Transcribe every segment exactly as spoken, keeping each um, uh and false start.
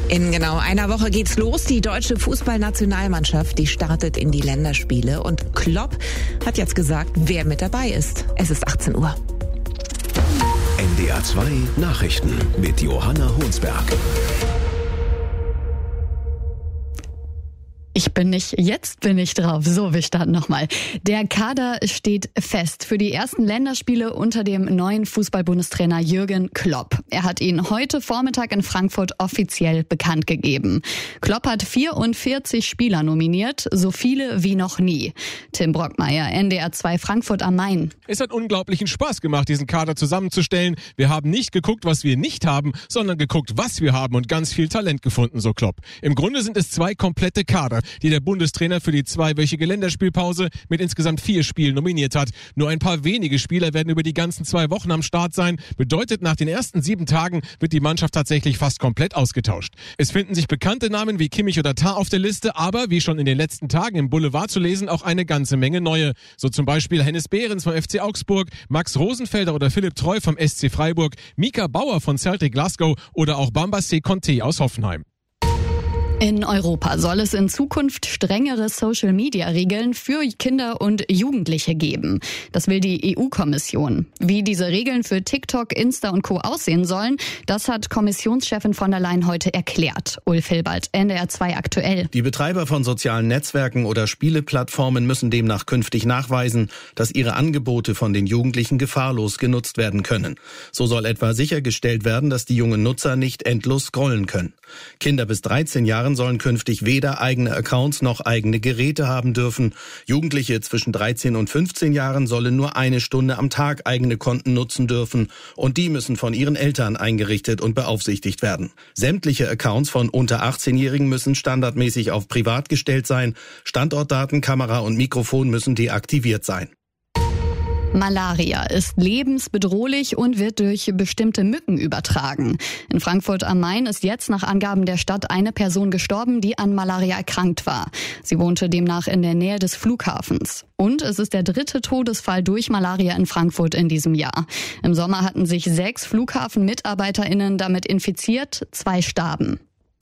In genau einer Woche geht's los. Die deutsche Fußballnationalmannschaft, die startet in die Länderspiele. Und Klopp hat jetzt gesagt, wer mit dabei ist. Es ist achtzehn Uhr. N D R zwei Nachrichten mit Johanna Honsberg. Ich bin nicht, jetzt bin ich drauf. So, wir starten nochmal. Der Kader steht fest für die ersten Länderspiele unter dem neuen Fußball-Bundestrainer Jürgen Klopp. Er hat ihn heute Vormittag in Frankfurt offiziell bekannt gegeben. Klopp hat vierundvierzig Spieler nominiert, so viele wie noch nie. Tim Brockmeier, N D R zwei Frankfurt am Main. Es hat unglaublichen Spaß gemacht, diesen Kader zusammenzustellen. Wir haben nicht geguckt, was wir nicht haben, sondern geguckt, was wir haben und ganz viel Talent gefunden, so Klopp. Im Grunde sind es zwei komplette Kader, die der Bundestrainer für die zweiwöchige Länderspielpause mit insgesamt vier Spielen nominiert hat. Nur ein paar wenige Spieler werden über die ganzen zwei Wochen am Start sein. Bedeutet, nach den ersten sieben Tagen wird die Mannschaft tatsächlich fast komplett ausgetauscht. Es finden sich bekannte Namen wie Kimmich oder Tah auf der Liste, aber wie schon in den letzten Tagen im Boulevard zu lesen, auch eine ganze Menge neue. So zum Beispiel Hennes Behrens vom F C Augsburg, Max Rosenfelder oder Philipp Treu vom S C Freiburg, Mika Bauer von Celtic Glasgow oder auch Bambassé Conté aus Hoffenheim. In Europa soll es in Zukunft strengere Social-Media-Regeln für Kinder und Jugendliche geben. Das will die E U-Kommission. Wie diese Regeln für TikTok, Insta und Co. aussehen sollen, das hat Kommissionschefin von der Leyen heute erklärt. Ulf Hilbert, N D R zwei aktuell. Die Betreiber von sozialen Netzwerken oder Spieleplattformen müssen demnach künftig nachweisen, dass ihre Angebote von den Jugendlichen gefahrlos genutzt werden können. So soll etwa sichergestellt werden, dass die jungen Nutzer nicht endlos scrollen können. Kinder bis dreizehn Jahren sollen künftig weder eigene Accounts noch eigene Geräte haben dürfen. Jugendliche zwischen dreizehn und fünfzehn Jahren sollen nur eine Stunde am Tag eigene Konten nutzen dürfen und die müssen von ihren Eltern eingerichtet und beaufsichtigt werden. Sämtliche Accounts von unter achtzehnjährigen müssen standardmäßig auf privat gestellt sein. Standortdaten, Kamera und Mikrofon müssen deaktiviert sein. Malaria ist lebensbedrohlich und wird durch bestimmte Mücken übertragen. In Frankfurt am Main ist jetzt nach Angaben der Stadt eine Person gestorben, die an Malaria erkrankt war. Sie wohnte demnach in der Nähe des Flughafens. Und es ist der dritte Todesfall durch Malaria in Frankfurt in diesem Jahr. Im Sommer hatten sich sechs FlughafenmitarbeiterInnen damit infiziert, zwei starben.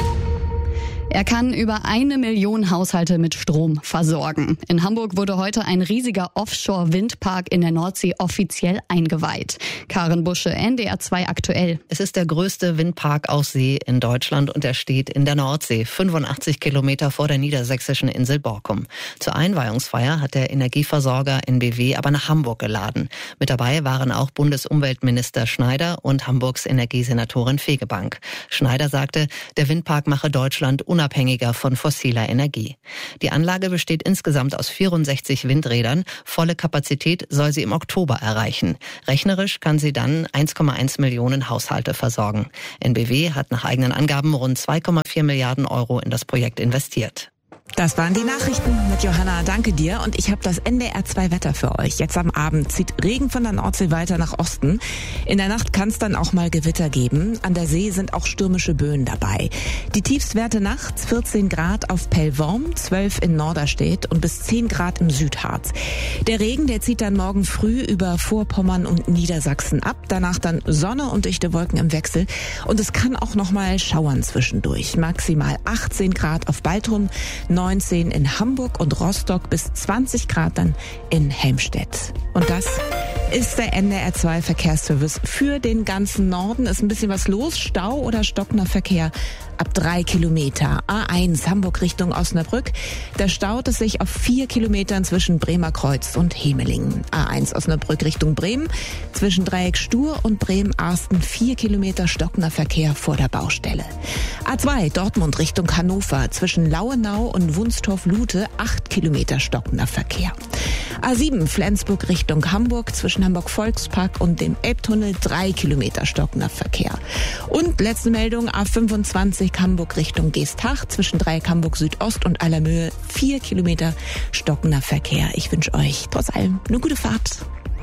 Er kann über eine Million Haushalte mit Strom versorgen. In Hamburg wurde heute ein riesiger Offshore-Windpark in der Nordsee offiziell eingeweiht. Karin Busche, N D R zwei aktuell. Es ist der größte Windpark aus See in Deutschland und er steht in der Nordsee, fünfundachtzig Kilometer vor der niedersächsischen Insel Borkum. Zur Einweihungsfeier hat der Energieversorger N B W aber nach Hamburg geladen. Mit dabei waren auch Bundesumweltminister Schneider und Hamburgs Energiesenatorin Fegebank. Schneider sagte, der Windpark mache Deutschland unabhängiger von fossiler Energie. Die Anlage besteht insgesamt aus vierundsechzig Windrädern. Volle Kapazität soll sie im Oktober erreichen. Rechnerisch kann sie dann eins Komma eins Millionen Haushalte versorgen. N B W hat nach eigenen Angaben rund zwei Komma vier Milliarden Euro in das Projekt investiert. Das waren die Nachrichten mit Johanna. Danke dir. Und ich habe das N D R zwei Wetter für euch. Jetzt am Abend zieht Regen von der Nordsee weiter nach Osten. In der Nacht kann es dann auch mal Gewitter geben. An der See sind auch stürmische Böen dabei. Die Tiefstwerte nachts vierzehn Grad auf Pellworm, zwölf in Norderstedt und bis zehn Grad im Südharz. Der Regen, der zieht dann morgen früh über Vorpommern und Niedersachsen ab. Danach dann Sonne und dichte Wolken im Wechsel. Und es kann auch noch mal schauern zwischendurch. Maximal achtzehn Grad auf Baltrum, neunzehn in Hamburg und Rostock bis zwanzig Grad dann in Helmstedt. Und das ist der N D R zwei Verkehrsservice für den ganzen Norden. Ist ein bisschen was los, Stau oder stockender Verkehr ab drei Kilometer. A eins Hamburg Richtung Osnabrück. Da staut es sich auf vier Kilometern zwischen Bremer Kreuz und Hemelingen. A eins Osnabrück Richtung Bremen. Zwischen Dreieck Stur und Bremen-Arsten vier Kilometer stockender Verkehr vor der Baustelle. A zwei Dortmund Richtung Hannover. Zwischen Lauenau und Wunstorf-Lute acht Kilometer stockender Verkehr. A sieben Flensburg Richtung Hamburg. Zwischen Hamburg-Volkspark und dem Elbtunnel drei Kilometer stockender Verkehr. Und letzte Meldung A fünfundzwanzig Hamburg Richtung Geestach, zwischen Dreieck Hamburg Südost und Allermöhe vier Kilometer stockender Verkehr. Ich wünsche euch trotz allem eine gute Fahrt.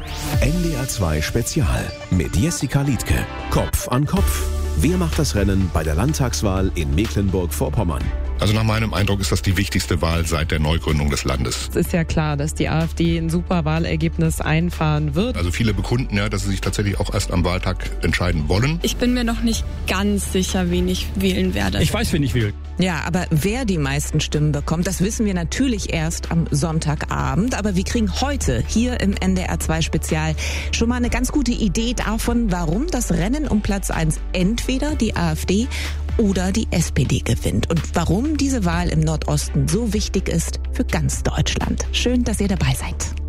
N D R zwei Spezial mit Jessica Liedtke. Kopf an Kopf. Wer macht das Rennen bei der Landtagswahl in Mecklenburg-Vorpommern? Also nach meinem Eindruck ist das die wichtigste Wahl seit der Neugründung des Landes. Es ist ja klar, dass die AfD ein super Wahlergebnis einfahren wird. Also viele bekunden ja, dass sie sich tatsächlich auch erst am Wahltag entscheiden wollen. Ich bin mir noch nicht ganz sicher, wen ich wählen werde. Ich weiß, wen ich wähle. Ja, aber wer die meisten Stimmen bekommt, das wissen wir natürlich erst am Sonntagabend. Aber wir kriegen heute hier im N D R zwei Spezial schon mal eine ganz gute Idee davon, warum das Rennen um Platz eins entweder die AfD oder die S P D gewinnt und warum diese Wahl im Nordosten so wichtig ist für ganz Deutschland. Schön, dass ihr dabei seid.